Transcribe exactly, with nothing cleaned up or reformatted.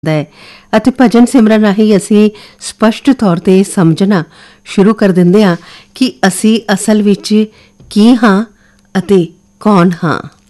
ਹੈ ਅਤੇ ਭਜਨ ਸਿਮਰਨ ਰਾਹੀਂ ਅਸੀਂ ਸਪਸ਼ਟ ਤੌਰ ਤੇ ਸਮਝਣਾ ਸ਼ੁਰੂ ਕਰ ਦਿੰਦੇ ਹਾਂ ਕਿ ਅਸੀਂ ਅਸਲ ਵਿੱਚ ਕੀ ਹਾਂ ਅਤੇ ਕੌਣ ਹਾਂ।